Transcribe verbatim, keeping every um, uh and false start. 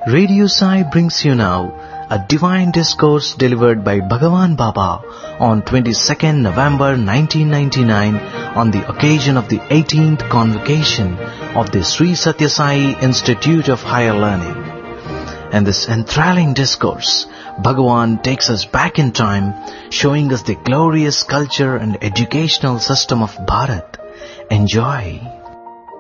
Radio Sai brings you now a divine discourse delivered by Bhagavan Baba on twenty-second November nineteen ninety-nine on the occasion of the eighteenth convocation of the Sri Satya Sai Institute of Higher Learning. And this enthralling discourse, Bhagavan takes us back in time, showing us the glorious culture and educational system of Bharat. Enjoy.